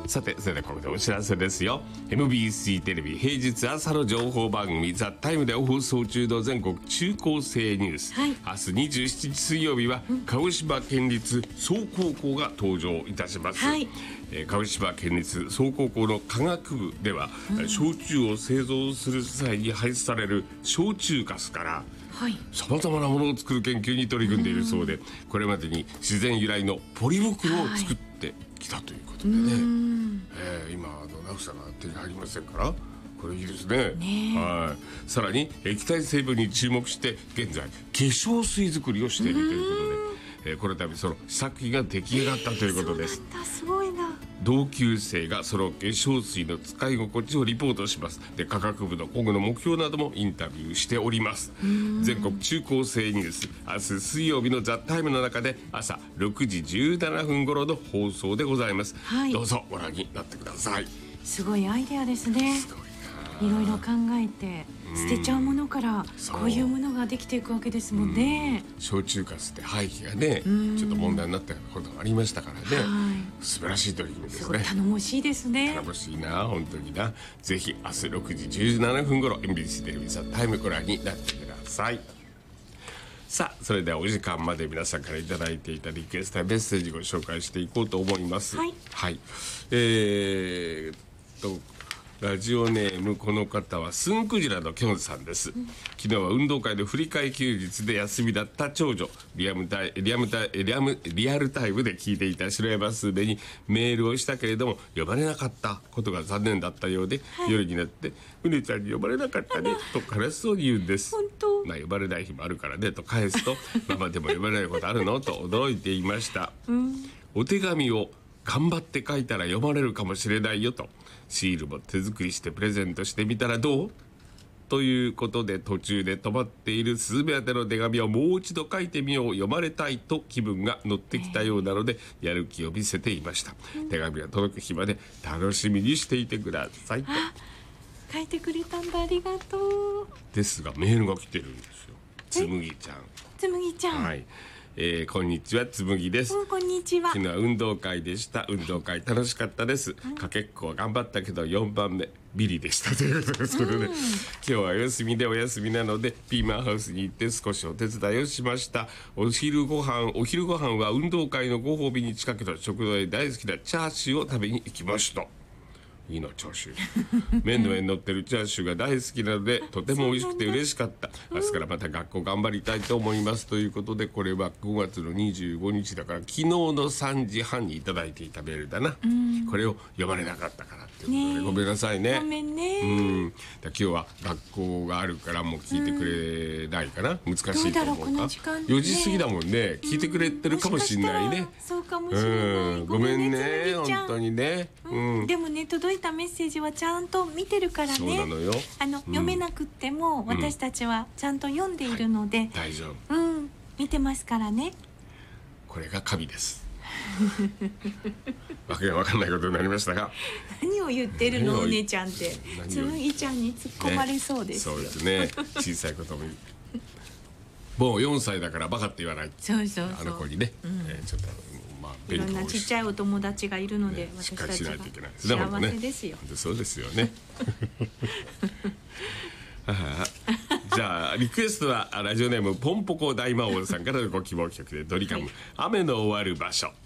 さて、それではここでお知らせですよ。 MBC テレビ平日朝の情報番組ザ・タイムで放送中の全国中高生ニュース、 はい、 明日27日水曜日は鹿児島県立総高校が登場いたします、 はい、 鹿児島県立総高校の科学部では、焼酎を製造する際に排出される焼酎ガスからさまざまなものを作る研究に取り組んでいるそうで、これまでに自然由来のポリ袋を作ってきたということでね、今ナフさんが手に入りませんからこれいいですね。はい。さらに液体成分に注目して現在化粧水作りをしているということで、この度その試作品が出来上がったということです。 すごいな。 同級生がその化粧水の使い心地をリポートします。で、科学部の今後の目標などもインタビューしております。全国中高生ニュース、明日水曜日のザ・タイムの中で朝6時17分頃の放送でございます、はい、どうぞご覧になってください。 すごいアイデアですね。いろいろ考えて捨てちゃうものからこういうものができていくわけですもんね。 焼酎ガスって廃棄がねちょっと問題になったことがありましたからね、素晴らしい取り組みですね。 すごい頼もしいですね。 頼もしいな、本当にな。ぜひ明日6時17分頃 MBC テレビザ・タイムご覧になってください。さあ、それではお時間まで皆さんからいただいていたリクエストやメッセージをご紹介していこうと思います。はい、はい、ラジオネーム、この方はスンクジラのキョンさんです、昨日は運動会で振り替え休日で休みだった長女、リアルタイムで聞いていた白山スーベにメールをしたけれども呼ばれなかったことが残念だったようで、夜になってうねちゃんに呼ばれなかったねと悲しそうに言うんです。 本当、 呼ばれない日もあるからねと返すとママでも呼ばれないことあるのと驚いていました、お手紙を頑張って書いたら読まれるかもしれないよと、シールも手作りしてプレゼントしてみたらどうということで、途中で止まっているスズメ宛ての手紙をもう一度書いてみよう、読まれたいと気分が乗ってきたようなのでやる気を見せていました。手紙が届く日まで楽しみにしていてくださいと。 書いてくれたんだ、ありがとう。 ですがメールが来てるんですよ。つむぎちゃん。 つむぎちゃん、 はい、こんにちは、つむぎです、 こんにちは。 昨日は運動会でした。運動会楽しかったです、かけっこは頑張ったけど4番目ビリでしたということですけどね、今日はお休みでお休みなのでピーマンハウスに行って少しお手伝いをしました。お昼ご飯は運動会のご褒美に近くの食堂で大好きなチャーシューを食べに行きました。いいな、チャーシュー麺の上に乗ってるチャーシューが大好きなのでとても美味しくて嬉しかった。明日からまた学校頑張りたいと思いますということで、これは5月の25日だから昨日の3時半にいただいていたメールだな、これを読まれなかったからっていうことで、ごめんなさいね。 ごめんね。 今日は学校があるからもう聞いてくれないかな、難しいと思うか。4時過ぎだもんね、聞いてくれてるかもしれないね。 そうかもしれない。 ごめんね、本当にね。 でもね、届いたメッセージはちゃんと見てるからね。 そうなのよ。 読めなくっても私たちはちゃんと読んでいるので、 大丈夫。 見てますからね。 これが神です。わけが分かんないことになりましたが、 何を言ってるのお姉ちゃんって、つむぎちゃんに突っ込まれそうですよ、 そうですね。小さいことももう4歳だからバカって言わない。 そうあの子にね、ちょっといろんなちっちゃいお友達がいるので、私たちが幸せですよ。 そうですよね。じゃあリクエストはラジオネームポンポコ大魔王さんからのご希望曲でドリカム雨の終わる場所。